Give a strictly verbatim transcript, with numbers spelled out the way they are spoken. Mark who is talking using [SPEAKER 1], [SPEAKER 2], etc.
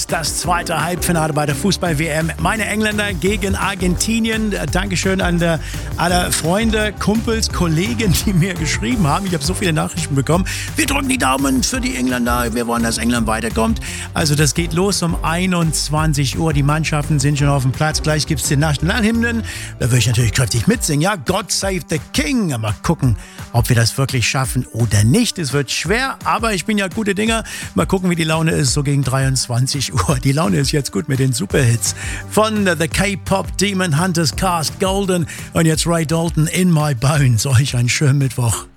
[SPEAKER 1] Wales, das zweite Halbfinale bei der Fußball-W M. Meine Engländer gegen Argentinien. Dankeschön an der, alle Freunde, Kumpels, Kollegen, die mir geschrieben haben. Ich habe so viele Nachrichten bekommen. Wir drücken die Daumen für die Engländer. Wir wollen, dass England weiterkommt. Also das geht los um einundzwanzig Uhr. Die Mannschaften sind schon auf dem Platz. Gleich gibt es den Nationalhymnen. Da würde ich natürlich kräftig mitsingen. Ja, God Save the King. Mal gucken, ob wir das wirklich schaffen oder nicht. Es wird schwer, aber ich bin ja gute Dinger. Mal gucken, wie die Laune ist, so gegen dreiundzwanzig Uhr. Die Laune ist jetzt gut mit den Superhits von The K-Pop Demon Hunters Cast, Golden und jetzt Ray Dalton, In My Bones. Euch einen schönen Mittwoch.